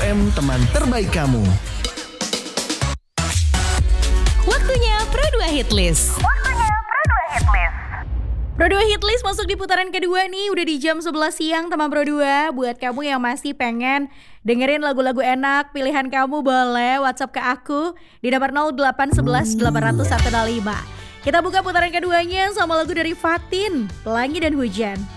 FM, teman terbaik kamu. Waktunya Pro 2 Hitlist. Pro 2 Hitlist masuk di putaran kedua nih. Udah di jam 11 siang teman Pro 2. Buat kamu yang masih pengen dengerin lagu-lagu enak, pilihan kamu boleh WhatsApp ke aku di nomor 0811 800 125. Kita buka putaran keduanya sama lagu dari Fatin, Pelangi dan Hujan.